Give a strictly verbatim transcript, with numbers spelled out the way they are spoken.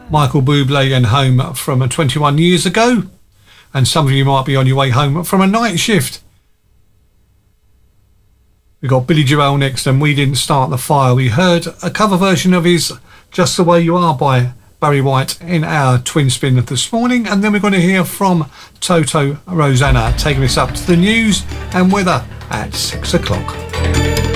Michael Bublé and Home from twenty-one years ago. And some of you might be on your way home from a night shift. We've got Billy Joel next, and We Didn't Start the Fire. We heard a cover version of his Just the Way You Are by Barry White in our twin spin this morning. And then we're going to hear from Toto Rosanna, taking us up to the news and weather at six o'clock.